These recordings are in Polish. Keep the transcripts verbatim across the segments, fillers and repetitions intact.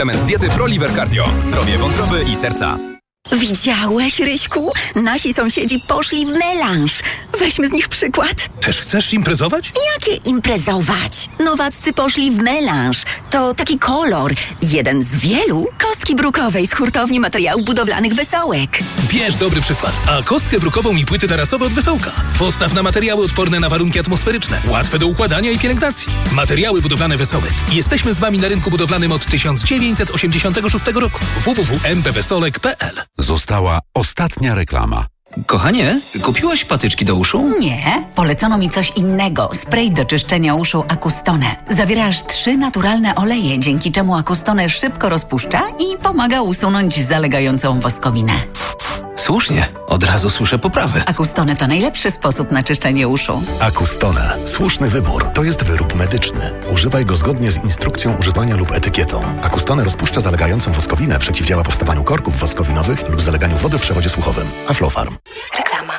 Element diety ProLiver Cardio. Zdrowie wątroby i serca. Widziałeś, Ryśku? Nasi sąsiedzi poszli w melanż. Weźmy z nich przykład. Też chcesz imprezować? Jakie imprezować? Nowaccy poszli w melanż. To taki kolor. Jeden z wielu kostki brukowej z hurtowni materiałów budowlanych Wesołek. Bierz dobry przykład. A kostkę brukową i płyty tarasowe od Wesołka. Postaw na materiały odporne na warunki atmosferyczne. Łatwe do układania i pielęgnacji. Materiały budowlane Wesołek. Jesteśmy z Wami na rynku budowlanym od tysiąc dziewięćset osiemdziesiątego szóstego roku. w w w kropka m p wesolek kropka p l. Została ostatnia reklama. Kochanie, kupiłaś patyczki do uszu? Nie, polecono mi coś innego. Spray do czyszczenia uszu Acustone. Zawiera aż trzy naturalne oleje, dzięki czemu Acustone szybko rozpuszcza i pomaga usunąć zalegającą woskowinę. Słusznie, od razu słyszę poprawy. Acustone to najlepszy sposób na czyszczenie uszu. Acustone. Słuszny wybór. To jest wyrób medyczny. Używaj go zgodnie z instrukcją używania lub etykietą. Acustone rozpuszcza zalegającą woskowinę, przeciwdziała powstawaniu korków woskowinowych lub zaleganiu wody w przewodzie słuchowym. Aflofarm. Reklama.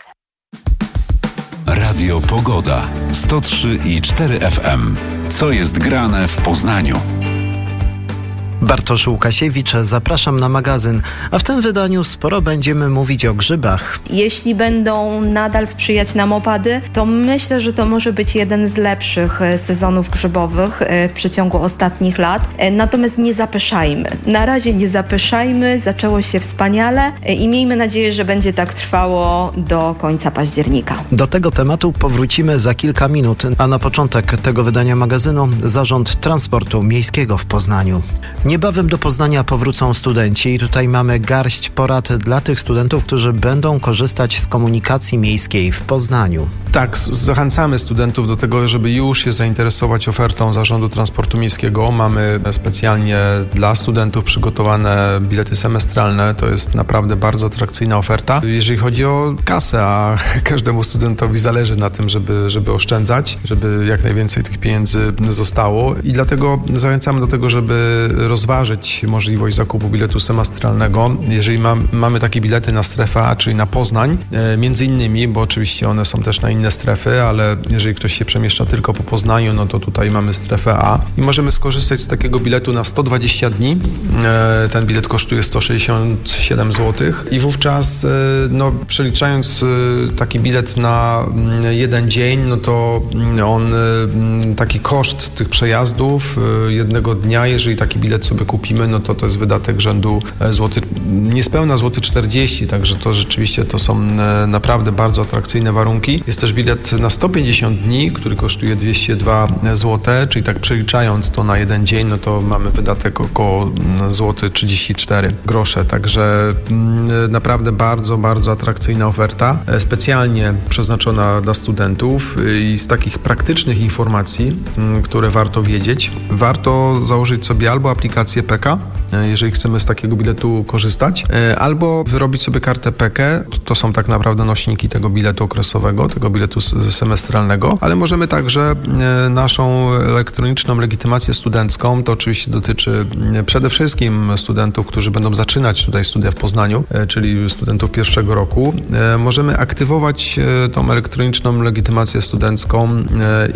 Radio Pogoda. sto trzy i cztery F M. Co jest grane w Poznaniu? Bartosz Łukasiewicz, zapraszam na magazyn, a w tym wydaniu sporo będziemy mówić o grzybach. Jeśli będą nadal sprzyjać nam opady, to myślę, że to może być jeden z lepszych sezonów grzybowych w przeciągu ostatnich lat. Natomiast nie zapeszajmy. Na razie nie zapeszajmy, zaczęło się wspaniale i miejmy nadzieję, że będzie tak trwało do końca października. Do tego tematu powrócimy za kilka minut, a na początek tego wydania magazynu Zarząd Transportu Miejskiego w Poznaniu. Niebawem do Poznania powrócą studenci i tutaj mamy garść porad dla tych studentów, którzy będą korzystać z komunikacji miejskiej w Poznaniu. Tak, zachęcamy studentów do tego, żeby już się zainteresować ofertą Zarządu Transportu Miejskiego. Mamy specjalnie dla studentów przygotowane bilety semestralne. To jest naprawdę bardzo atrakcyjna oferta. Jeżeli chodzi o kasę, a każdemu studentowi zależy na tym, żeby, żeby oszczędzać, żeby jak najwięcej tych pieniędzy zostało i dlatego zachęcamy do tego, żeby rozważyć możliwość zakupu biletu semestralnego. Jeżeli mam, mamy takie bilety na strefę A, czyli na Poznań, e, między innymi, bo oczywiście one są też na inne strefy, ale jeżeli ktoś się przemieszcza tylko po Poznaniu, no to tutaj mamy strefę A i możemy skorzystać z takiego biletu na sto dwadzieścia dni. E, ten bilet kosztuje sto sześćdziesiąt siedem złotych i wówczas, e, no przeliczając e, taki bilet na e, jeden dzień, no to on, e, taki koszt tych przejazdów e, jednego dnia, jeżeli taki bilet sobie kupimy, no to to jest wydatek rzędu złoty, niespełna złoty czterdzieści, także to rzeczywiście to są naprawdę bardzo atrakcyjne warunki. Jest też bilet na sto pięćdziesiąt dni, który kosztuje dwieście dwa złote, czyli tak przeliczając to na jeden dzień, no to mamy wydatek około złoty trzydzieści cztery grosze, także naprawdę bardzo, bardzo atrakcyjna oferta, specjalnie przeznaczona dla studentów i z takich praktycznych informacji, które warto wiedzieć, warto założyć sobie albo aplikację P K, jeżeli chcemy z takiego biletu korzystać, albo wyrobić sobie kartę P K. To są tak naprawdę nośniki tego biletu okresowego, tego biletu semestralnego, ale możemy także naszą elektroniczną legitymację studencką, to oczywiście dotyczy przede wszystkim studentów, którzy będą zaczynać tutaj studia w Poznaniu, czyli studentów pierwszego roku. Możemy aktywować tą elektroniczną legitymację studencką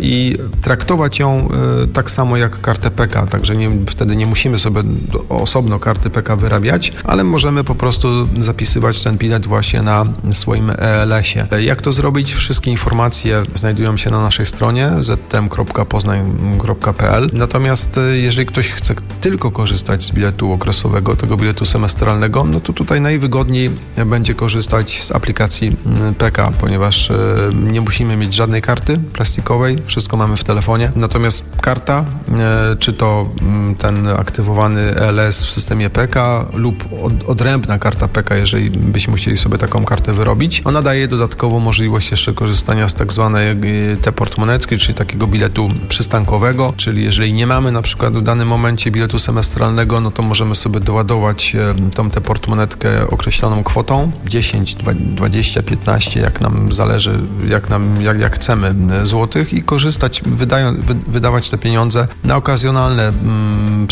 i traktować ją tak samo jak kartę P K, także nie, wtedy nie musimy sobie osobno karty P K wyrabiać, ale możemy po prostu zapisywać ten bilet właśnie na swoim E L S-ie. Jak to zrobić? Wszystkie informacje znajdują się na naszej stronie z t m kropka poznań kropka p l. Natomiast jeżeli ktoś chce tylko korzystać z biletu okresowego, tego biletu semestralnego, no to tutaj najwygodniej będzie korzystać z aplikacji P K, ponieważ nie musimy mieć żadnej karty plastikowej, wszystko mamy w telefonie. Natomiast karta, czy to ten aktywowany E L S w systemie P K lub od, odrębna karta P K, jeżeli byśmy chcieli sobie taką kartę wyrobić. Ona daje dodatkowo możliwość jeszcze korzystania z tak zwanej T-portmonetki, czyli takiego biletu przystankowego, czyli jeżeli nie mamy na przykład w danym momencie biletu semestralnego, no to możemy sobie doładować tą T-portmonetkę określoną kwotą dziesięć, dwadzieścia, piętnaście, jak nam zależy, jak nam, jak, jak chcemy złotych i korzystać, wydają, wy, wydawać te pieniądze na okazjonalne mm, przejazdy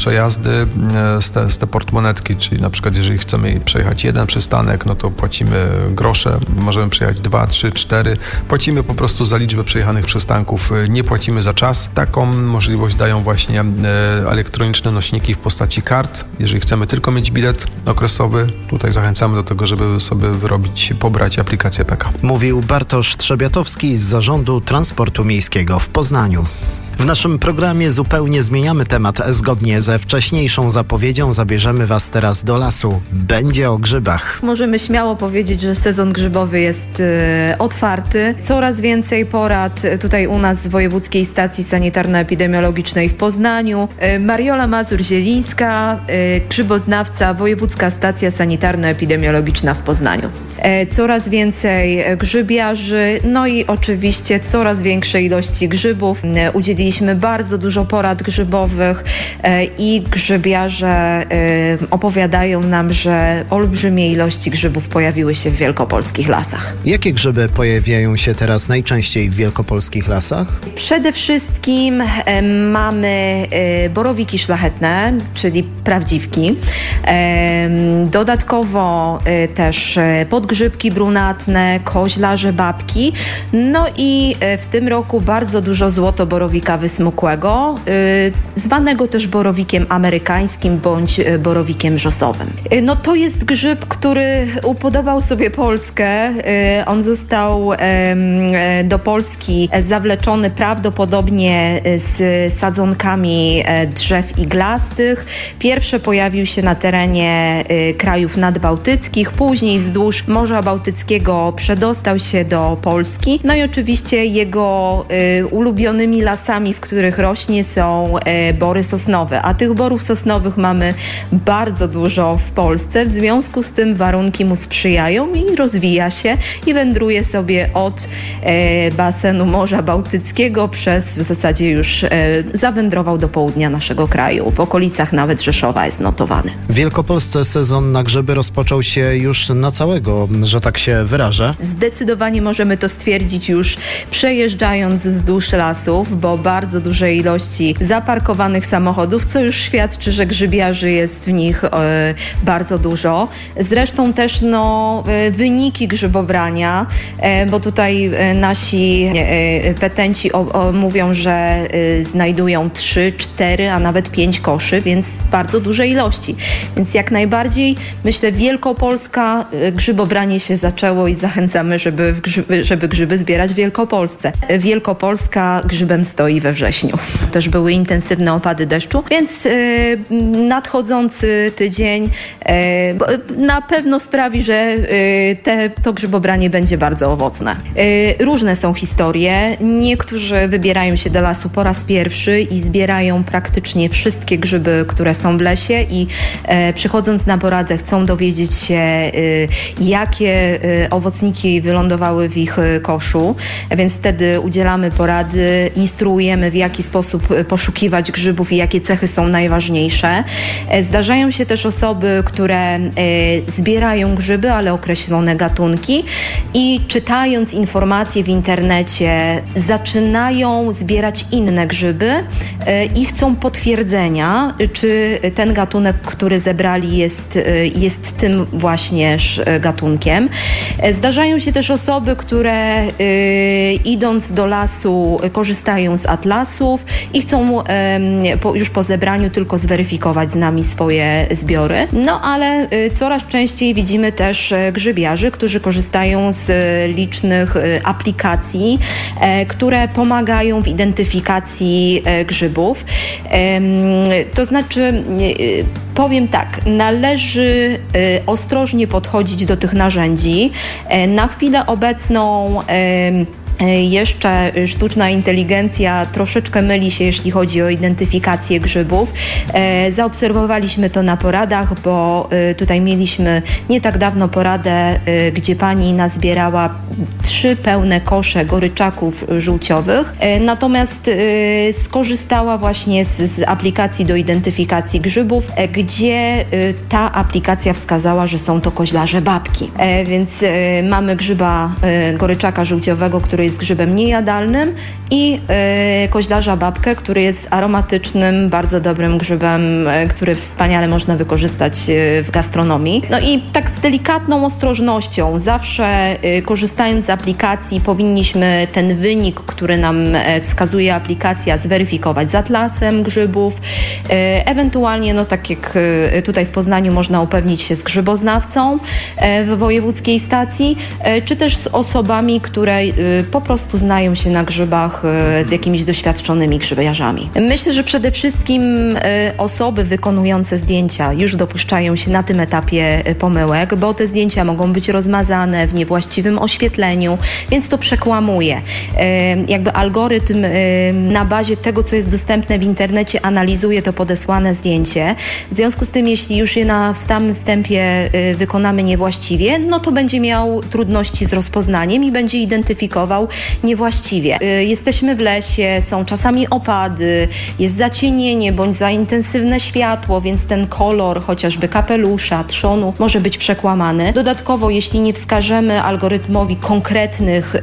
każdy z te, z te portmonetki, czyli na przykład jeżeli chcemy przejechać jeden przystanek, no to płacimy grosze, możemy przejechać dwa, trzy, cztery. Płacimy po prostu za liczbę przejechanych przystanków, nie płacimy za czas. Taką możliwość dają właśnie elektroniczne nośniki w postaci kart. Jeżeli chcemy tylko mieć bilet okresowy, tutaj zachęcamy do tego, żeby sobie wyrobić, pobrać aplikację P K. Mówił Bartosz Trzebiatowski z Zarządu Transportu Miejskiego w Poznaniu. W naszym programie zupełnie zmieniamy temat. Zgodnie ze wcześniejszą zapowiedzią zabierzemy Was teraz do lasu. Będzie o grzybach. Możemy śmiało powiedzieć, że sezon grzybowy jest y, otwarty. Coraz więcej porad tutaj u nas z Wojewódzkiej Stacji Sanitarno-Epidemiologicznej w Poznaniu. Y, Mariola Mazur-Zielińska, y, grzyboznawca, Wojewódzka Stacja Sanitarno-Epidemiologiczna w Poznaniu. Y, coraz więcej grzybiarzy, no i oczywiście coraz większe ilości grzybów. Y, udzieliliśmy bardzo dużo porad grzybowych i grzybiarze opowiadają nam, że olbrzymie ilości grzybów pojawiły się w wielkopolskich lasach. Jakie grzyby pojawiają się teraz najczęściej w wielkopolskich lasach? Przede wszystkim mamy borowiki szlachetne, czyli prawdziwki. Dodatkowo też podgrzybki brunatne, koźlarze babki. No i w tym roku bardzo dużo złotoborowika wysmukłego, yy, zwanego też borowikiem amerykańskim bądź borowikiem rzosowym. Yy, no to jest grzyb, który upodobał sobie Polskę. Yy, on został yy, do Polski zawleczony prawdopodobnie z sadzonkami drzew iglastych. Pierwsze pojawił się na terenie yy, krajów nadbałtyckich, później wzdłuż Morza Bałtyckiego przedostał się do Polski. No i oczywiście jego yy, ulubionymi lasami, w których rośnie, są e, bory sosnowe, a tych borów sosnowych mamy bardzo dużo w Polsce, w związku z tym warunki mu sprzyjają i rozwija się i wędruje sobie od e, basenu Morza Bałtyckiego przez w zasadzie już e, zawędrował do południa naszego kraju, w okolicach nawet Rzeszowa jest notowany. W Wielkopolsce sezon na grzyby rozpoczął się już na całego, że tak się wyrażę. Zdecydowanie możemy to stwierdzić już przejeżdżając wzdłuż lasów, bo bardzo duże ilości zaparkowanych samochodów, co już świadczy, że grzybiarzy jest w nich e, bardzo dużo. Zresztą też no, e, wyniki grzybobrania, e, bo tutaj e, nasi e, petenci o, o, mówią, że e, znajdują trzy, cztery, a nawet pięć koszy, więc bardzo duże ilości. Więc jak najbardziej, myślę, Wielkopolska e, grzybobranie się zaczęło i zachęcamy, żeby, w grzyby, żeby grzyby zbierać w Wielkopolsce. Wielkopolska grzybem stoi we wrześniu. Też były intensywne opady deszczu, więc y, nadchodzący tydzień y, na pewno sprawi, że y, te, to grzybobranie będzie bardzo owocne. Y, różne są historie. Niektórzy wybierają się do lasu po raz pierwszy i zbierają praktycznie wszystkie grzyby, które są w lesie i y, przychodząc na poradę chcą dowiedzieć się, y, jakie y, owocniki wylądowały w ich y, koszu, więc wtedy udzielamy porady, instruujemy, w jaki sposób poszukiwać grzybów i jakie cechy są najważniejsze. Zdarzają się też osoby, które zbierają grzyby, ale określone gatunki i czytając informacje w internecie zaczynają zbierać inne grzyby i chcą potwierdzenia, czy ten gatunek, który zebrali jest, jest tym właśnie gatunkiem. Zdarzają się też osoby, które idąc do lasu korzystają z atlasów i chcą po, już po zebraniu tylko zweryfikować z nami swoje zbiory. No ale coraz częściej widzimy też grzybiarzy, którzy korzystają z licznych aplikacji, które pomagają w identyfikacji grzybów. To znaczy, powiem tak, należy ostrożnie podchodzić do tych narzędzi. Na chwilę obecną jeszcze sztuczna inteligencja troszeczkę myli się, jeśli chodzi o identyfikację grzybów. E, zaobserwowaliśmy to na poradach, bo e, tutaj mieliśmy nie tak dawno poradę, e, gdzie pani nazbierała trzy pełne kosze goryczaków żółciowych, e, natomiast e, skorzystała właśnie z, z aplikacji do identyfikacji grzybów, e, gdzie e, ta aplikacja wskazała, że są to koźlarze babki. E, więc e, mamy grzyba e, goryczaka żółciowego, który jest grzybem niejadalnym, i e, koźlarza babkę, który jest aromatycznym, bardzo dobrym grzybem, e, który wspaniale można wykorzystać e, w gastronomii. No i tak z delikatną ostrożnością, zawsze e, korzystając z aplikacji, powinniśmy ten wynik, który nam e, wskazuje aplikacja, zweryfikować z atlasem grzybów. E, ewentualnie, no tak jak e, tutaj w Poznaniu, można upewnić się z grzyboznawcą e, w wojewódzkiej stacji, e, czy też z osobami, które e, po prostu znają się na grzybach, z jakimiś doświadczonymi grzybiarzami. Myślę, że przede wszystkim osoby wykonujące zdjęcia już dopuszczają się na tym etapie pomyłek, bo te zdjęcia mogą być rozmazane w niewłaściwym oświetleniu, więc to przekłamuje. Jakby algorytm na bazie tego, co jest dostępne w internecie, analizuje to podesłane zdjęcie. W związku z tym, jeśli już je na samym wstępie wykonamy niewłaściwie, no to będzie miał trudności z rozpoznaniem i będzie identyfikował niewłaściwie. Jesteśmy w lesie, są czasami opady, jest zacienienie bądź za intensywne światło, więc ten kolor chociażby kapelusza, trzonu może być przekłamany. Dodatkowo, jeśli nie wskażemy algorytmowi konkretnych y,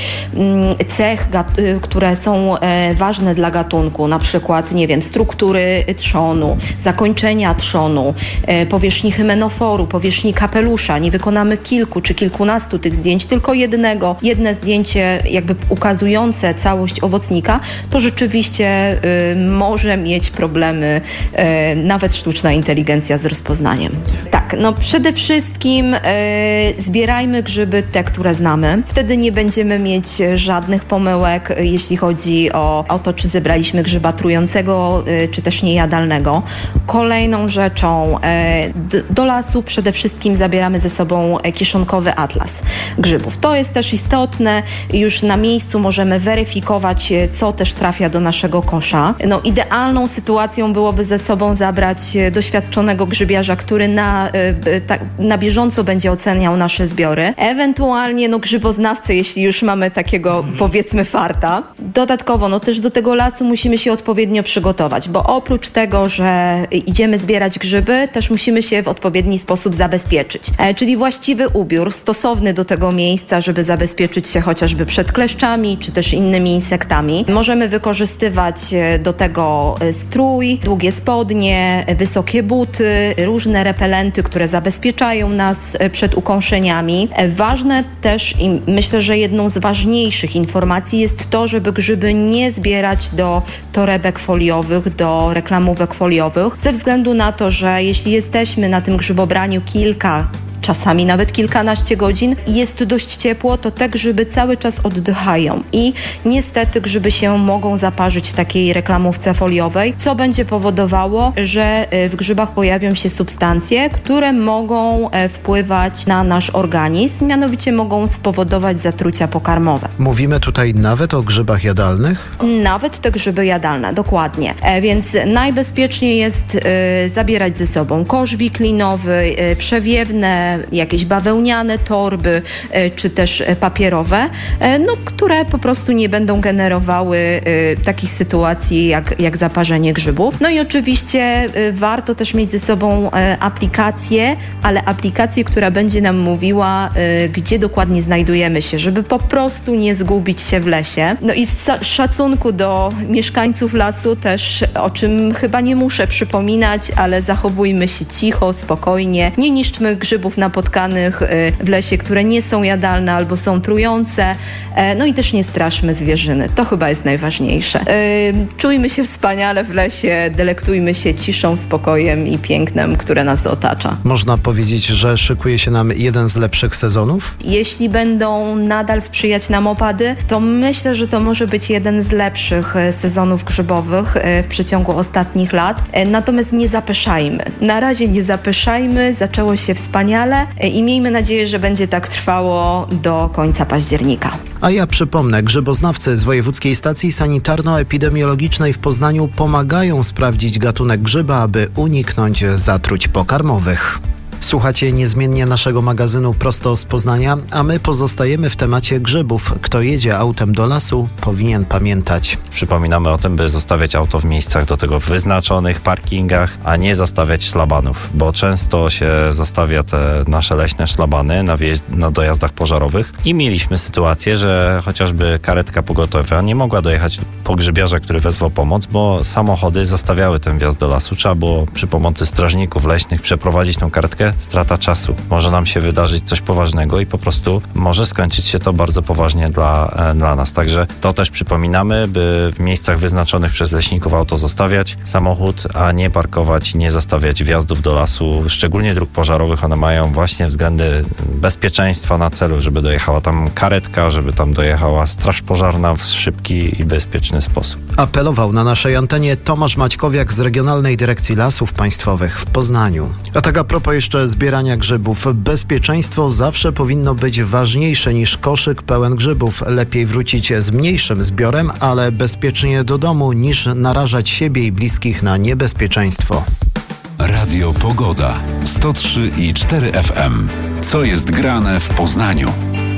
y, cech, gat, y, które są y, ważne dla gatunku, na przykład, nie wiem, struktury trzonu, zakończenia trzonu, y, powierzchni hymenoforu, powierzchni kapelusza, nie wykonamy kilku czy kilkunastu tych zdjęć, tylko jednego, jedne zdjęcie jakby ukazujące całość owocnika, to rzeczywiście y, może mieć problemy y, nawet sztuczna inteligencja z rozpoznaniem. Tak, no przede wszystkim y, zbierajmy grzyby te, które znamy. Wtedy nie będziemy mieć żadnych pomyłek, y, jeśli chodzi o, o to, czy zebraliśmy grzyba trującego, y, czy też niejadalnego. Kolejną rzeczą, y, d, do lasu przede wszystkim zabieramy ze sobą kieszonkowy atlas grzybów. To jest też istotne. Już na miejscu możemy weryfikować, co też trafia do naszego kosza. No, idealną sytuacją byłoby ze sobą zabrać doświadczonego grzybiarza, który na, ta, na bieżąco będzie oceniał nasze zbiory. Ewentualnie no, grzyboznawcę, jeśli już mamy takiego, mhm. powiedzmy, farta. Dodatkowo no, też do tego lasu musimy się odpowiednio przygotować, bo oprócz tego, że idziemy zbierać grzyby, też musimy się w odpowiedni sposób zabezpieczyć. E, czyli właściwy ubiór, stosowny do tego miejsca, żeby zabezpieczyć się chociażby przed kleszczami, czy też innymi insektami. Możemy wykorzystywać do tego strój, długie spodnie, wysokie buty, różne repelenty, które zabezpieczają nas przed ukąszeniami. Ważne też i myślę, że jedną z ważniejszych informacji jest to, żeby grzyby nie zbierać do torebek foliowych, do reklamówek foliowych, ze względu na to, że jeśli jesteśmy na tym grzybobraniu kilka czasami nawet kilkanaście godzin i jest dość ciepło, to te grzyby cały czas oddychają i niestety grzyby się mogą zaparzyć w takiej reklamówce foliowej, co będzie powodowało, że w grzybach pojawią się substancje, które mogą wpływać na nasz organizm, mianowicie mogą spowodować zatrucia pokarmowe. Mówimy tutaj nawet o grzybach jadalnych? Nawet te grzyby jadalne, dokładnie. Więc najbezpieczniej jest zabierać ze sobą kosz wiklinowy, przewiewne, jakieś bawełniane torby, czy też papierowe, no, które po prostu nie będą generowały takich sytuacji jak, jak zaparzenie grzybów. No i oczywiście warto też mieć ze sobą aplikację, ale aplikację, która będzie nam mówiła, gdzie dokładnie znajdujemy się, żeby po prostu nie zgubić się w lesie. No i z szacunku do mieszkańców lasu też, o czym chyba nie muszę przypominać, ale zachowujmy się cicho, spokojnie, nie niszczmy grzybów napotkanych w lesie, które nie są jadalne albo są trujące. No i też nie straszmy zwierzyny. To chyba jest najważniejsze. Czujmy się wspaniale w lesie, delektujmy się ciszą, spokojem i pięknem, które nas otacza. Można powiedzieć, że szykuje się nam jeden z lepszych sezonów? Jeśli będą nadal sprzyjać nam opady, to myślę, że to może być jeden z lepszych sezonów grzybowych w przeciągu ostatnich lat. Natomiast nie zapeszajmy. Na razie nie zapeszajmy. Zaczęło się wspaniale i miejmy nadzieję, że będzie tak trwało do końca października. A ja przypomnę, grzyboznawcy z Wojewódzkiej Stacji Sanitarno-Epidemiologicznej w Poznaniu pomagają sprawdzić gatunek grzyba, aby uniknąć zatruć pokarmowych. Słuchacie niezmiennie naszego magazynu prosto z Poznania, a my pozostajemy w temacie grzybów. Kto jedzie autem do lasu, powinien pamiętać. Przypominamy o tym, by zostawiać auto w miejscach do tego wyznaczonych, parkingach, a nie zastawiać szlabanów, bo często się zostawia te nasze leśne szlabany na, wjeźd- na dojazdach pożarowych i mieliśmy sytuację, że chociażby karetka pogotowia nie mogła dojechać po grzybiarza, który wezwał pomoc, bo samochody zastawiały ten wjazd do lasu. Trzeba było przy pomocy strażników leśnych przeprowadzić tą karetkę. Strata czasu. Może nam się wydarzyć coś poważnego i po prostu może skończyć się to bardzo poważnie dla, dla nas. Także to też przypominamy, by w miejscach wyznaczonych przez leśników auto zostawiać, samochód, a nie parkować, nie zastawiać wjazdów do lasu. Szczególnie dróg pożarowych, one mają właśnie względy bezpieczeństwa na celu, żeby dojechała tam karetka, żeby tam dojechała straż pożarna w szybki i bezpieczny sposób. Apelował na naszej antenie Tomasz Maćkowiak z Regionalnej Dyrekcji Lasów Państwowych w Poznaniu. A tak a propos jeszcze zbierania grzybów. Bezpieczeństwo zawsze powinno być ważniejsze niż koszyk pełen grzybów. Lepiej wrócić z mniejszym zbiorem, ale bezpiecznie do domu, niż narażać siebie i bliskich na niebezpieczeństwo. Radio Pogoda. sto trzy i cztery F M. Co jest grane w Poznaniu?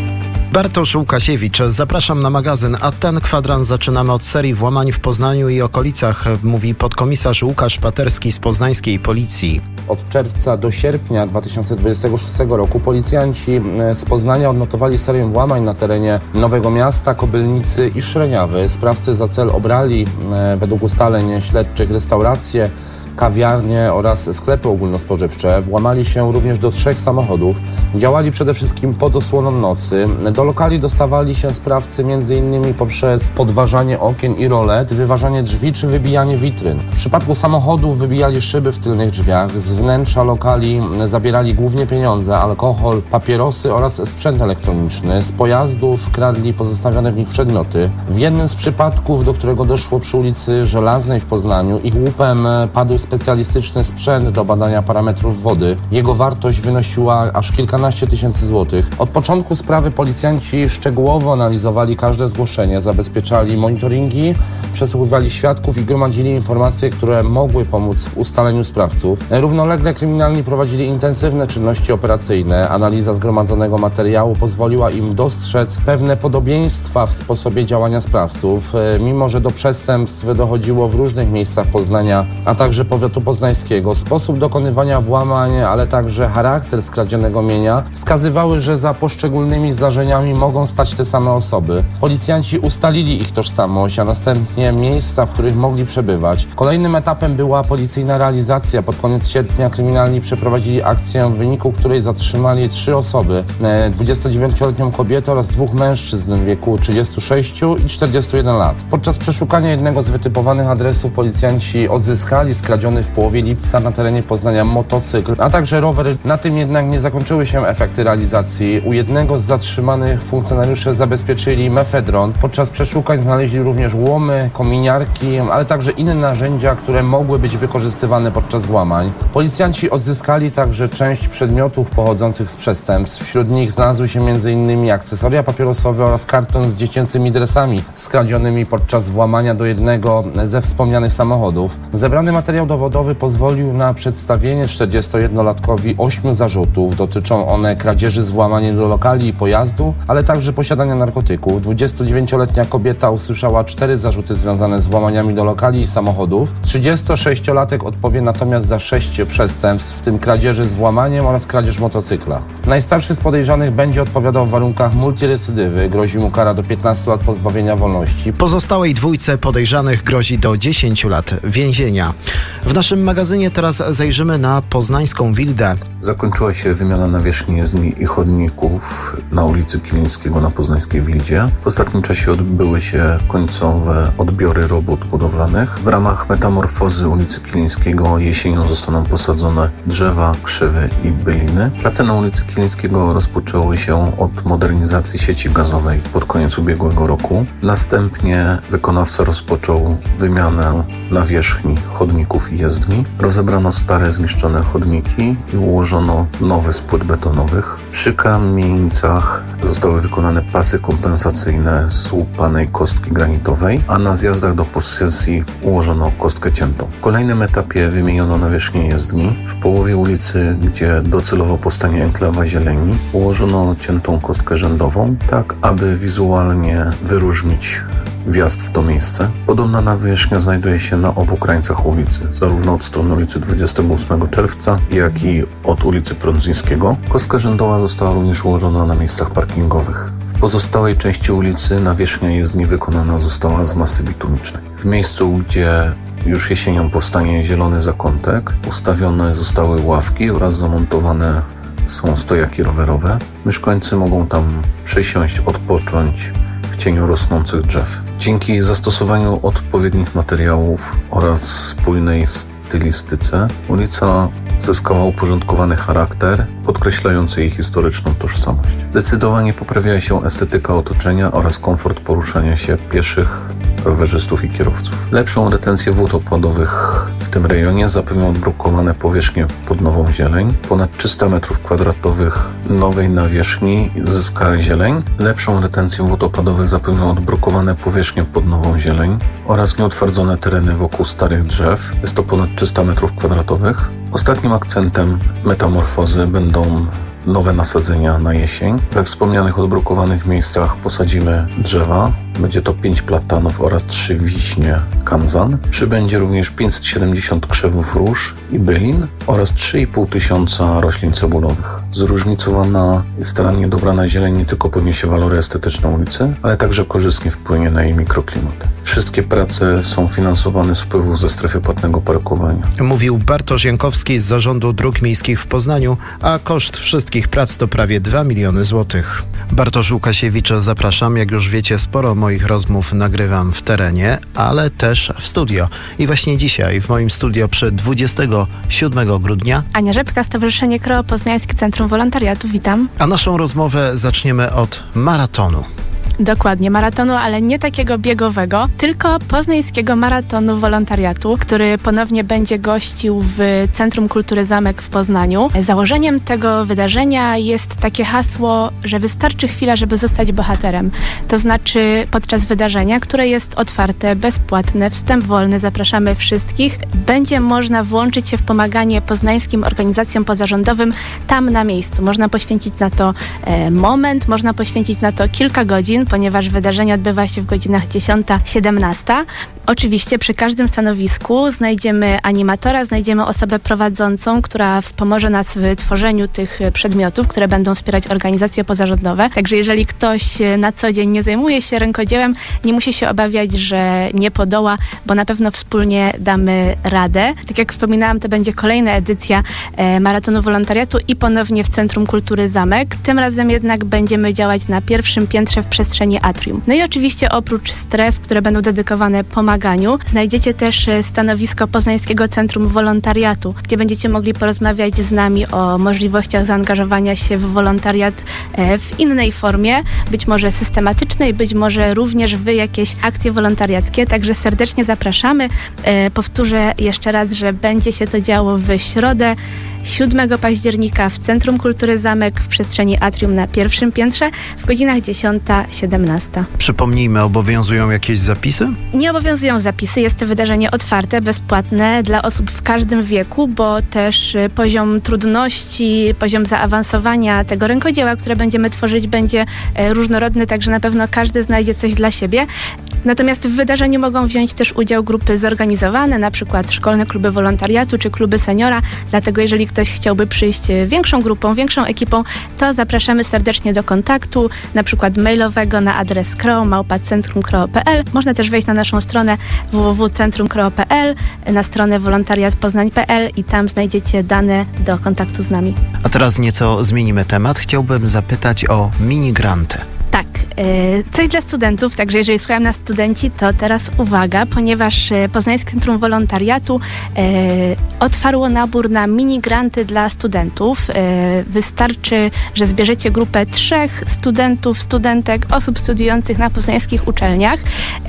Bartosz Łukasiewicz, zapraszam na magazyn, a ten kwadrans zaczynamy od serii włamań w Poznaniu i okolicach, mówi podkomisarz Łukasz Paterski z poznańskiej policji. Od czerwca do sierpnia dwa tysiące dwudziestego szóstego roku policjanci z Poznania odnotowali serię włamań na terenie Nowego Miasta, Kobylnicy i Szreniawy. Sprawcy za cel obrali według ustaleń śledczych restauracje, kawiarnie oraz sklepy ogólnospożywcze. Włamali się również do trzech samochodów. Działali przede wszystkim pod osłoną nocy. Do lokali dostawali się sprawcy m.in. poprzez podważanie okien i rolet, wyważanie drzwi czy wybijanie witryn. W przypadku samochodów wybijali szyby w tylnych drzwiach. Z wnętrza lokali zabierali głównie pieniądze, alkohol, papierosy oraz sprzęt elektroniczny. Z pojazdów kradli pozostawione w nich przedmioty. W jednym z przypadków, do którego doszło przy ulicy Żelaznej w Poznaniu, ich łupem padł specjalistyczny sprzęt do badania parametrów wody. Jego wartość wynosiła aż kilkanaście tysięcy złotych. Od początku sprawy policjanci szczegółowo analizowali każde zgłoszenie, zabezpieczali monitoringi, przesłuchiwali świadków i gromadzili informacje, które mogły pomóc w ustaleniu sprawców. Równolegle kryminalni prowadzili intensywne czynności operacyjne. Analiza zgromadzonego materiału pozwoliła im dostrzec pewne podobieństwa w sposobie działania sprawców. Mimo że do przestępstw dochodziło w różnych miejscach Poznania, a także powiatu poznańskiego, sposób dokonywania włamań, ale także charakter skradzionego mienia wskazywały, że za poszczególnymi zdarzeniami mogą stać te same osoby. Policjanci ustalili ich tożsamość, a następnie miejsca, w których mogli przebywać. Kolejnym etapem była policyjna realizacja. Pod koniec sierpnia kryminalni przeprowadzili akcję, w wyniku której zatrzymali trzy osoby. dwudziestodziewięcioletnią kobietę oraz dwóch mężczyzn w wieku trzydziestu sześciu i czterdziestu jeden lat. Podczas przeszukania jednego z wytypowanych adresów policjanci odzyskali skradziony w połowie lipca na terenie Poznania motocykl, a także rower. Na tym jednak nie zakończyły się efekty realizacji. U jednego z zatrzymanych funkcjonariusze zabezpieczyli mefedron. Podczas przeszukań znaleźli również łomy, kominiarki, ale także inne narzędzia, które mogły być wykorzystywane podczas włamań. Policjanci odzyskali także część przedmiotów pochodzących z przestępstw. Wśród nich znalazły się m.in. akcesoria papierosowe oraz karton z dziecięcymi dresami skradzionymi podczas włamania do jednego ze wspomnianych samochodów. Zebrany materiał dowodowy pozwolił na przedstawienie czterdziestojednolatkowi ośmiu zarzutów. Dotyczą one kradzieży z włamaniem do lokali i pojazdu, ale także posiadania narkotyków. dwudziestodziewięcioletnia kobieta usłyszała cztery zarzuty związane z włamaniami do lokali i samochodów. trzydziestosześciolatek odpowie natomiast za sześć przestępstw, w tym kradzieży z włamaniem oraz kradzież motocykla. Najstarszy z podejrzanych będzie odpowiadał w warunkach multirecydywy. Grozi mu kara do piętnastu lat pozbawienia wolności. Pozostałej dwójce podejrzanych grozi do dziesięciu lat więzienia. W naszym magazynie teraz zajrzymy na poznańską Wildę. Zakończyła się wymiana nawierzchni jezdni i chodników na ulicy Kilińskiego na poznańskiej Wildzie. W ostatnim czasie odbyły się końcowe odbiory robót budowlanych. W ramach metamorfozy ulicy Kilińskiego jesienią zostaną posadzone drzewa, krzewy i byliny. Prace na ulicy Kilińskiego rozpoczęły się od modernizacji sieci gazowej pod koniec ubiegłego roku. Następnie wykonawca rozpoczął wymianę nawierzchni chodników i jezdni. Rozebrano stare, zniszczone chodniki i ułożono ułożono nowy z płyt betonowych. Przy kamienicach zostały wykonane pasy kompensacyjne z łupanej kostki granitowej, a na zjazdach do posesji ułożono kostkę ciętą. W kolejnym etapie wymieniono nawierzchnię jezdni. W połowie ulicy, gdzie docelowo powstanie enklawa zieleni, ułożono ciętą kostkę rzędową, tak aby wizualnie wyróżnić wjazd w to miejsce. Podobna nawierzchnia znajduje się na obu krańcach ulicy, zarówno od strony ulicy dwudziestego ósmego czerwca, jak i od ulicy Prądzyńskiego. Kostka rzędowa została również ułożona na miejscach parkingowych. W pozostałej części ulicy nawierzchnia jezdni wykonana została z masy bitumicznej. W miejscu, gdzie już jesienią powstanie zielony zakątek, ustawione zostały ławki oraz zamontowane są stojaki rowerowe. Mieszkańcy mogą tam przysiąść, odpocząć w cieniu rosnących drzew. Dzięki zastosowaniu odpowiednich materiałów oraz spójnej stylistyce ulica zyskała uporządkowany charakter, podkreślający jej historyczną tożsamość. Zdecydowanie poprawiała się estetyka otoczenia oraz komfort poruszania się pieszych, rowerzystów i kierowców. Lepszą retencję wód opadowych w tym rejonie zapewnią odbrukowane powierzchnie pod nową zieleń. Ponad trzysta metrów kwadratowych nowej nawierzchni zyska zieleń. Lepszą retencję wód opadowych zapewnią odbrukowane powierzchnie pod nową zieleń oraz nieutwardzone tereny wokół starych drzew. Jest to ponad trzysta metrów kwadratowych. Ostatnim akcentem metamorfozy będą nowe nasadzenia na jesień. We wspomnianych odbrukowanych miejscach posadzimy drzewa. Będzie to pięć platanów oraz trzy wiśnie kanzan. Przybędzie również pięćset siedemdziesiąt krzewów róż i bylin oraz trzy i pół tysiąca roślin cebulowych. Zróżnicowana i starannie dobrana zieleń nie tylko podniesie walory estetyczne ulicy, ale także korzystnie wpłynie na jej mikroklimat. Wszystkie prace są finansowane z wpływów ze strefy płatnego parkowania. Mówił Bartosz Jankowski z Zarządu Dróg Miejskich w Poznaniu, a koszt wszystkich prac to prawie dwa miliony złotych. Bartosz Łukasiewicz, zapraszam. Jak już wiecie, sporo moich rozmów nagrywam w terenie, ale też w studio. I właśnie dzisiaj w moim studio przy dwudziestego siódmego grudnia Ania Rzepka, Stowarzyszenie Kreo Poznańskie Centrum Wolontariatu. Witam. A naszą rozmowę zaczniemy od maratonu. Dokładnie, maratonu, ale nie takiego biegowego, tylko poznańskiego maratonu wolontariatu, który ponownie będzie gościł w Centrum Kultury Zamek w Poznaniu. Założeniem tego wydarzenia jest takie hasło, że wystarczy chwila, żeby zostać bohaterem. To znaczy podczas wydarzenia, które jest otwarte, bezpłatne, wstęp wolny, zapraszamy wszystkich, będzie można włączyć się w pomaganie poznańskim organizacjom pozarządowym tam na miejscu. Można poświęcić na to e, moment, można poświęcić na to kilka godzin, ponieważ wydarzenie odbywa się w godzinach dziesiąta siedemnasta. Oczywiście przy każdym stanowisku znajdziemy animatora, znajdziemy osobę prowadzącą, która wspomoże nas w tworzeniu tych przedmiotów, które będą wspierać organizacje pozarządowe. Także jeżeli ktoś na co dzień nie zajmuje się rękodziełem, nie musi się obawiać, że nie podoła, bo na pewno wspólnie damy radę. Tak jak wspominałam, to będzie kolejna edycja e, Maratonu Wolontariatu i ponownie w Centrum Kultury Zamek. Tym razem jednak będziemy działać na pierwszym piętrze w przestrzeni atrium. No i oczywiście oprócz stref, które będą dedykowane pomaganiu, znajdziecie też stanowisko Poznańskiego Centrum Wolontariatu, gdzie będziecie mogli porozmawiać z nami o możliwościach zaangażowania się w wolontariat w innej formie, być może systematycznej, być może również w jakieś akcje wolontariackie. Także serdecznie zapraszamy. Powtórzę jeszcze raz, że będzie się to działo w środę siódmego października w Centrum Kultury Zamek w przestrzeni atrium na pierwszym piętrze w godzinach dziesiąta siedemnasta. Przypomnijmy, obowiązują jakieś zapisy? Nie obowiązują zapisy. Jest to wydarzenie otwarte, bezpłatne dla osób w każdym wieku, bo też poziom trudności, poziom zaawansowania tego rękodzieła, które będziemy tworzyć, będzie różnorodny, także na pewno każdy znajdzie coś dla siebie. Natomiast w wydarzeniu mogą wziąć też udział grupy zorganizowane, na przykład szkolne kluby wolontariatu czy kluby seniora, dlatego jeżeli ktoś chciałby przyjść większą grupą, większą ekipą, to zapraszamy serdecznie do kontaktu, na przykład mailowego na adres kreo małpa centrum kreo kropka p l. Można też wejść na naszą stronę w w w kropka centrum kreo kropka p l, na stronę wolontariat poznań kropka p l i tam znajdziecie dane do kontaktu z nami. A teraz nieco zmienimy temat. Chciałbym zapytać o minigranty. Tak, Coś dla studentów, także jeżeli słuchają nas studenci, to teraz uwaga, ponieważ Poznańskie Centrum Wolontariatu otwarło nabór na mini-granty dla studentów. Wystarczy, że zbierzecie grupę trzech studentów, studentek, osób studiujących na poznańskich uczelniach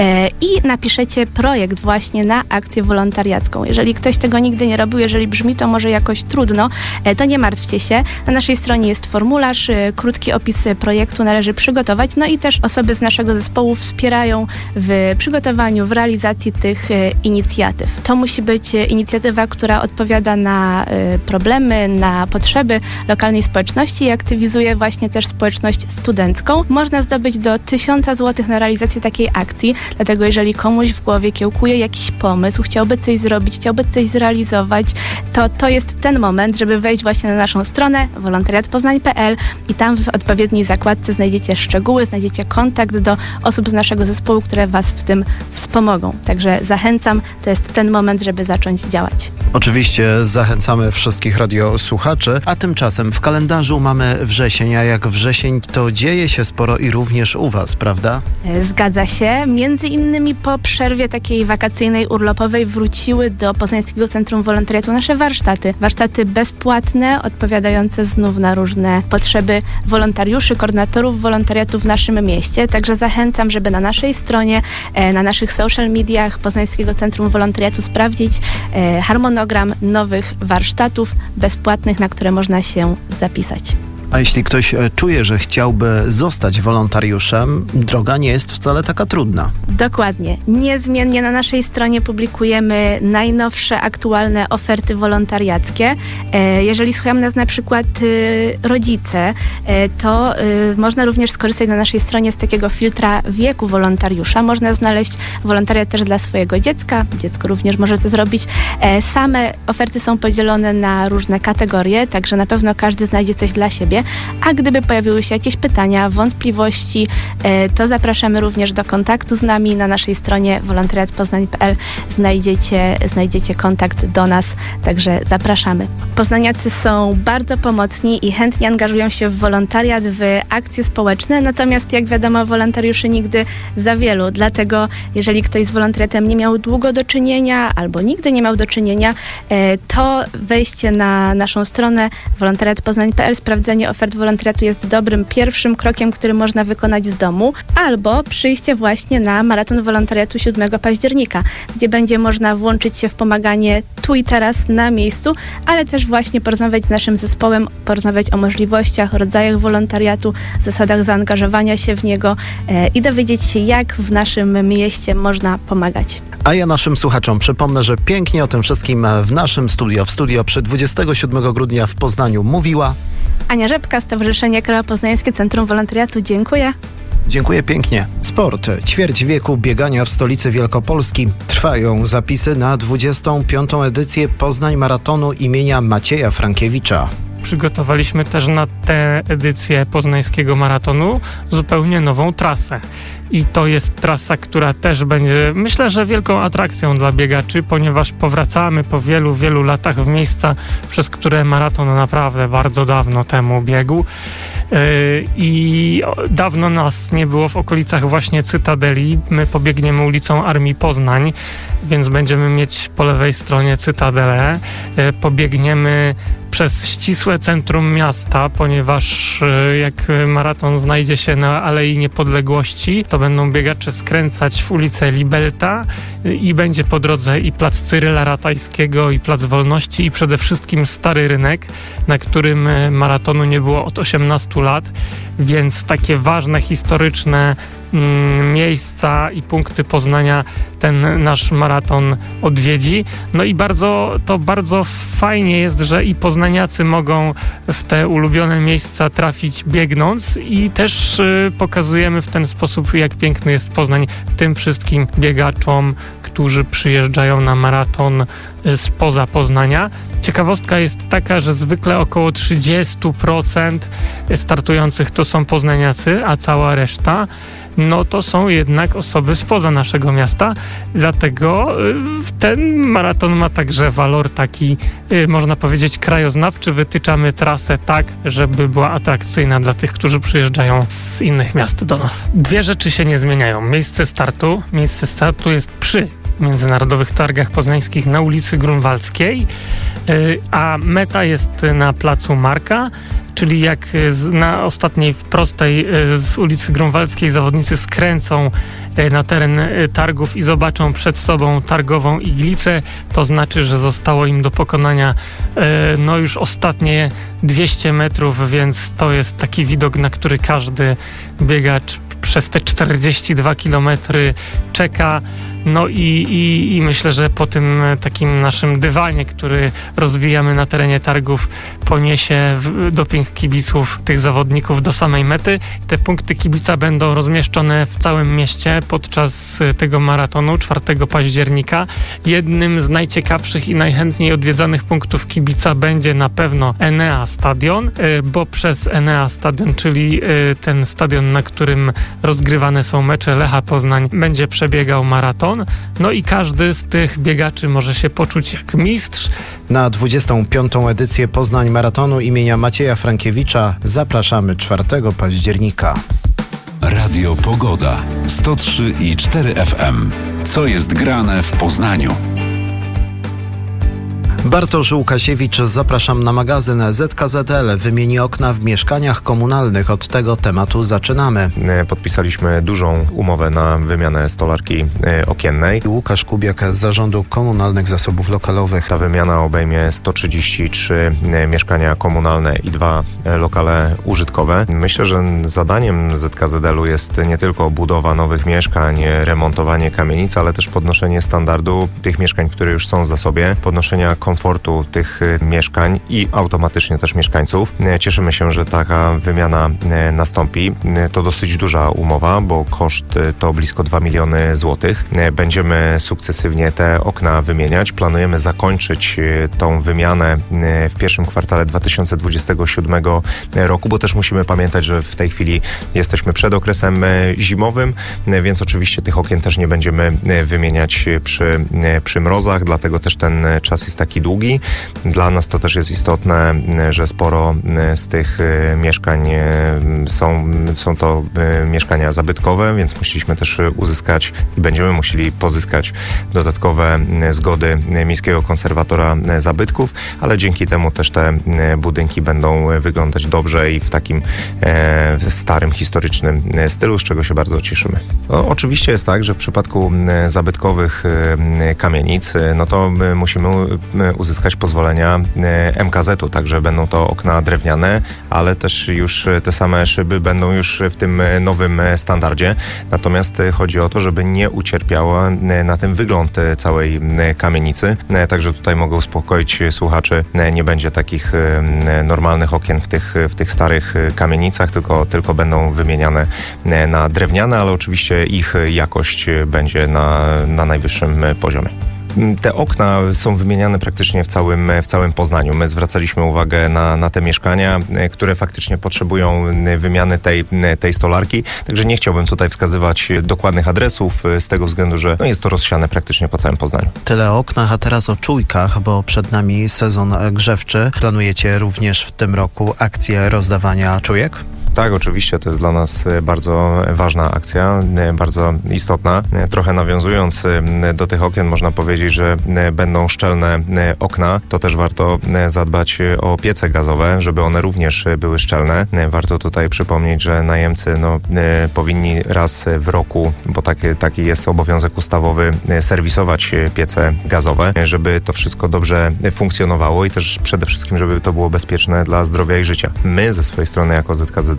i napiszecie projekt właśnie na akcję wolontariacką. Jeżeli ktoś tego nigdy nie robił, jeżeli brzmi to może jakoś trudno, to nie martwcie się. Na naszej stronie jest formularz, krótki opis projektu należy przygotować, no i też osoby z naszego zespołu wspierają w przygotowaniu, w realizacji tych inicjatyw. To musi być inicjatywa, która odpowiada na problemy, na potrzeby lokalnej społeczności i aktywizuje właśnie też społeczność studencką. Można zdobyć do tysiąca złotych na realizację takiej akcji, dlatego jeżeli komuś w głowie kiełkuje jakiś pomysł, chciałby coś zrobić, chciałby coś zrealizować, to to jest ten moment, żeby wejść właśnie na naszą stronę wolontariat poznań kropka p l i tam w odpowiedniej zakładce znajdziecie szczegóły, znajdziecie kontakt do osób z naszego zespołu, które Was w tym wspomogą. Także zachęcam, to jest ten moment, żeby zacząć działać. Oczywiście zachęcamy wszystkich radiosłuchaczy, a tymczasem w kalendarzu mamy wrzesień, a jak wrzesień to dzieje się sporo i również u Was, prawda? Zgadza się. Między innymi po przerwie takiej wakacyjnej, urlopowej wróciły do Poznańskiego Centrum Wolontariatu nasze warsztaty. Warsztaty bezpłatne, odpowiadające znów na różne potrzeby wolontariuszy, koordynatorów wolontariatu w naszym mieście. Także zachęcam, żeby na naszej stronie, na naszych social mediach Poznańskiego Centrum Wolontariatu sprawdzić harmonogram nowych warsztatów bezpłatnych, na które można się zapisać. A jeśli ktoś czuje, że chciałby zostać wolontariuszem, droga nie jest wcale taka trudna. Dokładnie. Niezmiennie na naszej stronie publikujemy najnowsze, aktualne oferty wolontariackie. Jeżeli słuchają nas na przykład rodzice, to można również skorzystać na naszej stronie z takiego filtra wieku wolontariusza. Można znaleźć wolontariat też dla swojego dziecka. Dziecko również może to zrobić. Same oferty są podzielone na różne kategorie, także na pewno każdy znajdzie coś dla siebie. A gdyby pojawiły się jakieś pytania, wątpliwości, to zapraszamy również do kontaktu z nami. Na naszej stronie wolontariat poznań kropka p l znajdziecie, znajdziecie kontakt do nas, także zapraszamy. Poznaniacy są bardzo pomocni i chętnie angażują się w wolontariat, w akcje społeczne, natomiast jak wiadomo, wolontariuszy nigdy za wielu, dlatego jeżeli ktoś z wolontariatem nie miał długo do czynienia albo nigdy nie miał do czynienia, to wejście na naszą stronę wolontariat poznań kropka p l, sprawdzenie ofert wolontariatu jest dobrym pierwszym krokiem, który można wykonać z domu, albo przyjście właśnie na maraton wolontariatu siódmego października, gdzie będzie można włączyć się w pomaganie tu i teraz na miejscu, ale też właśnie porozmawiać z naszym zespołem, porozmawiać o możliwościach, rodzajach wolontariatu, zasadach zaangażowania się w niego e, i dowiedzieć się, jak w naszym mieście można pomagać. A ja naszym słuchaczom przypomnę, że pięknie o tym wszystkim w naszym studio, w studio przy dwudziestego siódmego grudnia w Poznaniu mówiła Ania Rzepka, Stowarzyszenie Krajowo-Poznańskie Centrum Wolontariatu. Dziękuję. Dziękuję pięknie. Sport. Ćwierć wieku biegania w stolicy Wielkopolski. Trwają zapisy na dwudziestą piątą edycję Poznań Maratonu imienia Macieja Frankiewicza. Przygotowaliśmy też na tę edycję poznańskiego maratonu zupełnie nową trasę. I to jest trasa, która też będzie, myślę, że wielką atrakcją dla biegaczy, ponieważ powracamy po wielu, wielu latach w miejsca, przez które maraton naprawdę bardzo dawno temu biegł. Yy, I dawno nas nie było w okolicach właśnie Cytadeli. My pobiegniemy ulicą Armii Poznań, więc będziemy mieć po lewej stronie Cytadelę. Yy, pobiegniemy przez ścisłe centrum miasta, ponieważ yy, jak maraton znajdzie się na Alei Niepodległości, to będą biegacze skręcać w ulicę Libelta yy, i będzie po drodze i plac Cyryla Ratajskiego, i plac Wolności, i przede wszystkim Stary Rynek, na którym yy, maratonu nie było od osiemnastu lat, więc takie ważne, historyczne mm, miejsca i punkty Poznania ten nasz maraton odwiedzi. No i bardzo, to bardzo fajnie jest, że i poznaniacy mogą w te ulubione miejsca trafić biegnąc i też y, pokazujemy w ten sposób, jak piękny jest Poznań tym wszystkim biegaczom, którzy przyjeżdżają na maraton spoza Poznania. Ciekawostka jest taka, że zwykle około trzydzieści procent startujących to są poznaniacy, a cała reszta no to są jednak osoby spoza naszego miasta, dlatego ten maraton ma także walor taki, można powiedzieć, krajoznawczy. Wytyczamy trasę tak, żeby była atrakcyjna dla tych, którzy przyjeżdżają z innych miast do nas. Dwie rzeczy się nie zmieniają. Miejsce startu, miejsce startu jest przy Międzynarodowych Targach Poznańskich na ulicy Grunwaldzkiej, a meta jest na placu Marka, czyli jak na ostatniej prostej z ulicy Grunwaldzkiej zawodnicy skręcą na teren targów i zobaczą przed sobą targową iglicę, to znaczy, że zostało im do pokonania no już ostatnie dwieście metrów, więc to jest taki widok, na który każdy biegacz przez te czterdzieści dwa kilometry czeka. No i, i, i myślę, że po tym takim naszym dywanie, który rozwijamy na terenie targów, poniesie w, doping kibiców, tych zawodników do samej mety. Te punkty kibica będą rozmieszczone w całym mieście podczas tego maratonu czwartego października. Jednym z najciekawszych i najchętniej odwiedzanych punktów kibica będzie na pewno Enea Stadion, bo przez Enea Stadion, czyli ten stadion, na którym rozgrywane są mecze Lecha Poznań, będzie przebiegał maraton. No i każdy z tych biegaczy może się poczuć jak mistrz. Na dwudziestą piątą edycję Poznań Maratonu imienia Macieja Frankiewicza zapraszamy czwartego października. Radio Pogoda sto trzy i cztery F M. Co jest grane w Poznaniu? Bartosz Łukasiewicz, zapraszam na magazyn. Z K Z L wymieni okna w mieszkaniach komunalnych. Od tego tematu zaczynamy. Podpisaliśmy dużą umowę na wymianę stolarki okiennej. Łukasz Kubiak z Zarządu Komunalnych Zasobów Lokalowych. Ta wymiana obejmie sto trzydzieści trzy mieszkania komunalne i dwa lokale użytkowe. Myślę, że zadaniem Z K Z L-u jest nie tylko budowa nowych mieszkań, remontowanie kamienic, ale też podnoszenie standardu tych mieszkań, które już są w zasobie, podnoszenia komfortu tych mieszkań i automatycznie też mieszkańców. Cieszymy się, że taka wymiana nastąpi. To dosyć duża umowa, bo koszt to blisko dwa miliony złotych. Będziemy sukcesywnie te okna wymieniać. Planujemy zakończyć tą wymianę w pierwszym kwartale dwa tysiące dwudziestego siódmego roku, bo też musimy pamiętać, że w tej chwili jesteśmy przed okresem zimowym, więc oczywiście tych okien też nie będziemy wymieniać przy, przy mrozach, dlatego też ten czas jest taki długi. Dla nas to też jest istotne, że sporo z tych mieszkań są, są to mieszkania zabytkowe, więc musieliśmy też uzyskać i będziemy musieli pozyskać dodatkowe zgody Miejskiego Konserwatora Zabytków, ale dzięki temu też te budynki będą wyglądać dobrze i w takim e, starym, historycznym stylu, z czego się bardzo cieszymy. No, oczywiście jest tak, że w przypadku zabytkowych kamienic, no to musimy uzyskać pozwolenia M K Z-u, także będą to okna drewniane, ale też już te same szyby będą już w tym nowym standardzie. Natomiast chodzi o to, żeby nie ucierpiała na tym wygląd całej kamienicy. Także tutaj mogę uspokoić słuchaczy, nie będzie takich normalnych okien w tych, w tych starych kamienicach, tylko, tylko będą wymieniane na drewniane, ale oczywiście ich jakość będzie na, na najwyższym poziomie. Te okna są wymieniane praktycznie w całym, w całym Poznaniu. My zwracaliśmy uwagę na, na te mieszkania, które faktycznie potrzebują wymiany tej, tej stolarki. Także nie chciałbym tutaj wskazywać dokładnych adresów z tego względu, że no jest to rozsiane praktycznie po całym Poznaniu. Tyle o oknach, a teraz o czujkach, bo przed nami sezon grzewczy. Planujecie również w tym roku akcję rozdawania czujek? Tak, oczywiście, to jest dla nas bardzo ważna akcja, bardzo istotna. Trochę nawiązując do tych okien, można powiedzieć, że będą szczelne okna. To też warto zadbać o piece gazowe, żeby one również były szczelne. Warto tutaj przypomnieć, że najemcy no, powinni raz w roku, bo taki, taki jest obowiązek ustawowy, serwisować piece gazowe, żeby to wszystko dobrze funkcjonowało i też przede wszystkim, żeby to było bezpieczne dla zdrowia i życia. My ze swojej strony jako Z K Z L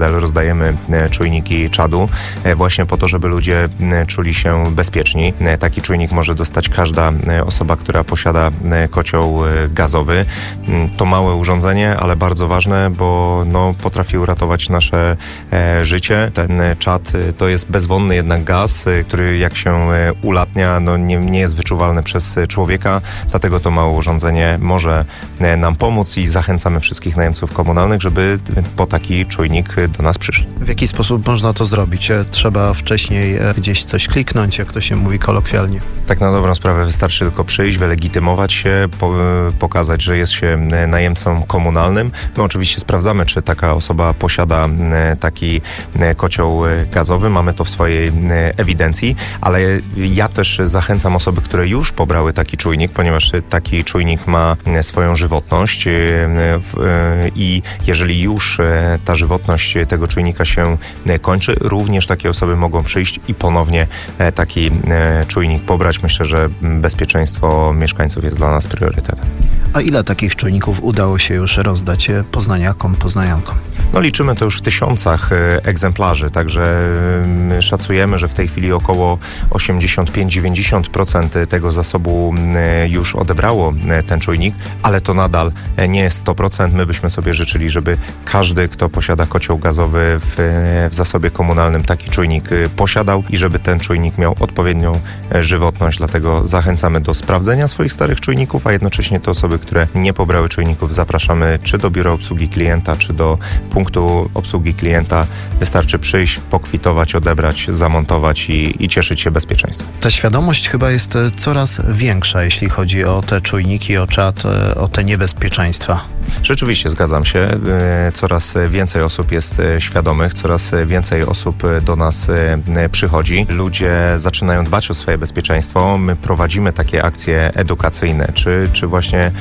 cel rozdajemy czujniki czadu właśnie po to, żeby ludzie czuli się bezpieczni. Taki czujnik może dostać każda osoba, która posiada kocioł gazowy. To małe urządzenie, ale bardzo ważne, bo no, potrafi uratować nasze e, życie. Ten czad to jest bezwonny jednak gaz, który jak się ulatnia, no, nie, nie jest wyczuwalny przez człowieka, dlatego to małe urządzenie może nam pomóc i zachęcamy wszystkich najemców komunalnych, żeby po taki czujnik do nas przyszli. W jaki sposób można to zrobić? Trzeba wcześniej gdzieś coś kliknąć, jak to się mówi kolokwialnie. Tak na dobrą sprawę wystarczy tylko przyjść, wylegitymować się, po, pokazać, że jest się najemcą komunalnym. My oczywiście sprawdzamy, czy taka osoba posiada taki kocioł gazowy. Mamy to w swojej ewidencji, ale ja też zachęcam osoby, które już pobrały taki czujnik, ponieważ taki czujnik ma swoją żywotność i jeżeli już ta żywotność tego czujnika się kończy, również takie osoby mogą przyjść i ponownie taki czujnik pobrać. Myślę, że bezpieczeństwo mieszkańców jest dla nas priorytetem. A ile takich czujników udało się już rozdać poznaniakom, poznaniankom? No liczymy to już w tysiącach egzemplarzy, także szacujemy, że w tej chwili około osiemdziesiąt pięć do dziewięćdziesięciu procent tego zasobu już odebrało ten czujnik, ale to nadal nie jest sto procent. My byśmy sobie życzyli, żeby każdy, kto posiada kocioł gazowy w, w zasobie komunalnym, taki czujnik posiadał i żeby ten czujnik miał odpowiednią żywotność. Dlatego zachęcamy do sprawdzenia swoich starych czujników, a jednocześnie te osoby, które nie pobrały czujników, zapraszamy czy do biura obsługi klienta, czy do punktu obsługi klienta. Wystarczy przyjść, pokwitować, odebrać, zamontować i, i cieszyć się bezpieczeństwem. Ta świadomość chyba jest coraz większa, jeśli chodzi o te czujniki, o czat, o te niebezpieczeństwa. Rzeczywiście zgadzam się. Coraz więcej osób jest świadomych, coraz więcej osób do nas przychodzi. Ludzie zaczynają dbać o swoje bezpieczeństwo. My prowadzimy takie akcje edukacyjne, czy, czy właśnie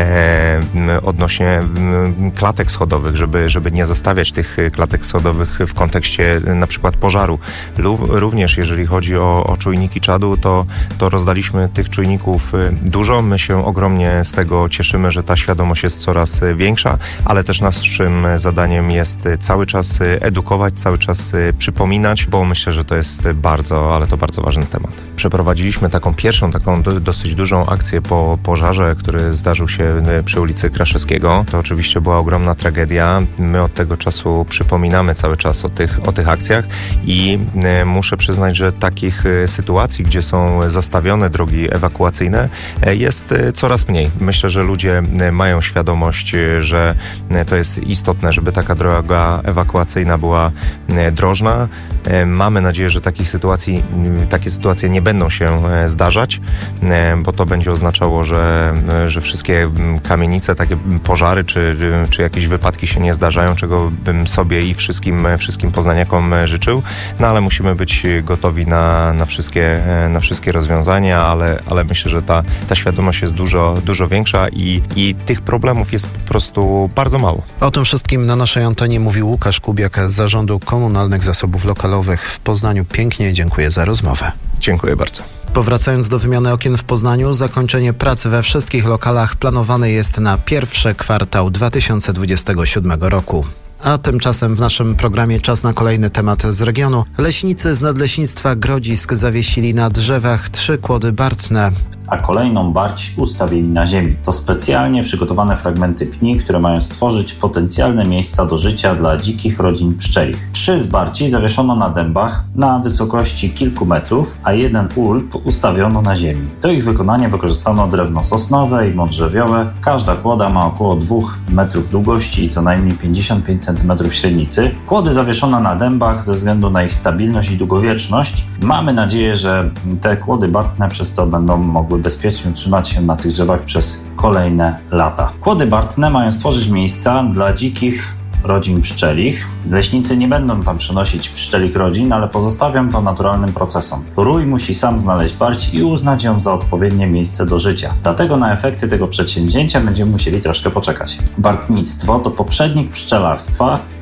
e, odnośnie klatek schodowych, żeby, żeby nie zostawiać tych klatek schodowych w kontekście na przykład pożaru. Również jeżeli chodzi o, o czujniki czadu, to, to rozdaliśmy tych czujników dużo. My się ogromnie z tego cieszymy, że ta świadomość jest coraz większa, ale też naszym zadaniem jest cały czas edukować, cały czas przypominać, bo myślę, że to jest bardzo, ale to bardzo ważny temat. Przeprowadziliśmy taką pierwszą, taką do, dosyć dużą akcję po pożarze, który zdarzył się przy ulicy Kraszewskiego. To oczywiście była ogromna tragedia. My od tego czasu przypominamy cały czas o tych, o tych akcjach i muszę przyznać, że takich sytuacji, gdzie są zastawione drogi ewakuacyjne, jest coraz mniej. Myślę, że ludzie mają świadomość, że to jest istotne, żeby taka droga ewakuacyjna była drożna. Mamy nadzieję, że takich sytuacji, takie sytuacje nie będą się zdarzać, bo to będzie oznaczało, że, że wszystkie kamienice, takie pożary czy, czy jakieś wypadki się nie zdarzają, czego bym sobie i wszystkim, wszystkim poznaniakom życzył. No ale musimy być gotowi na, na, wszystkie, na wszystkie rozwiązania, ale, ale myślę, że ta, ta świadomość jest dużo, dużo większa i, i tych problemów jest po prostu bardzo mało. O tym wszystkim na naszej antenie mówił Łukasz Kubiak z Zarządu Komunalnych Zasobów Lokalowych w Poznaniu. Pięknie dziękuję za rozmowę. Dziękuję bardzo. Powracając do wymiany okien w Poznaniu, zakończenie pracy we wszystkich lokalach planowane jest na pierwszy kwartał dwa tysiące dwudziestego siódmego roku. A tymczasem w naszym programie czas na kolejny temat z regionu. Leśnicy z Nadleśnictwa Grodzisk zawiesili na drzewach trzy kłody bartne. A kolejną barć ustawili na ziemi. To specjalnie przygotowane fragmenty pni, które mają stworzyć potencjalne miejsca do życia dla dzikich rodzin pszczelich. Trzy z barci zawieszono na dębach na wysokości kilku metrów, a jeden ulp ustawiono na ziemi. Do ich wykonania wykorzystano drewno sosnowe i modrzewiowe. Każda kłoda ma około dwóch metrów długości i co najmniej pięćdziesiąt pięć centymetrów średnicy. Kłody zawieszono na dębach ze względu na ich stabilność i długowieczność. Mamy nadzieję, że te kłody bartne przez to będą mogły bezpiecznie utrzymać się na tych drzewach przez kolejne lata. Kłody bartne mają stworzyć miejsca dla dzikich rodzin pszczelich. Leśnicy nie będą tam przenosić pszczelich rodzin, ale pozostawią to naturalnym procesom. Rój musi sam znaleźć barć i uznać ją za odpowiednie miejsce do życia. Dlatego na efekty tego przedsięwzięcia będziemy musieli troszkę poczekać. Bartnictwo to poprzednik pszczelarstwa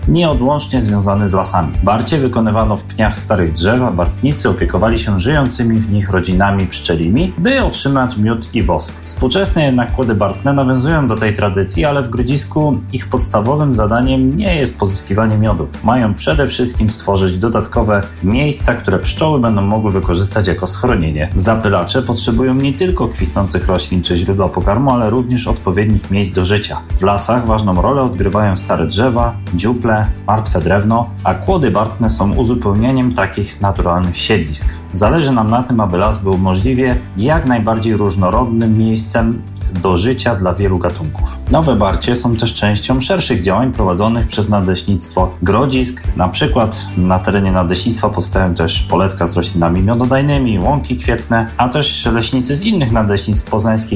nieodłącznie związany z lasami. Barcie wykonywano w pniach starych drzew, a bartnicy opiekowali się żyjącymi w nich rodzinami pszczelimi, by otrzymać miód i wosk. Współczesne jednak kłody bartne nawiązują do tej tradycji, ale w Grodzisku ich podstawowym zadaniem nie jest pozyskiwanie miodu. Mają przede wszystkim stworzyć dodatkowe miejsca, które pszczoły będą mogły wykorzystać jako schronienie. Zapylacze potrzebują nie tylko kwitnących roślin czy źródła pokarmu, ale również odpowiednich miejsc do życia. W lasach ważną rolę odgrywają stare drzewa, dziuple, martwe drewno, a kłody bartne są uzupełnieniem takich naturalnych siedlisk. Zależy nam na tym, aby las był możliwie jak najbardziej różnorodnym miejscem do życia dla wielu gatunków. Nowe barcie są też częścią szerszych działań prowadzonych przez Nadleśnictwo Grodzisk. Na przykład na terenie Nadleśnictwa powstają też poletka z roślinami miododajnymi, łąki kwietne, a też leśnicy z innych nadleśnictw poznańskich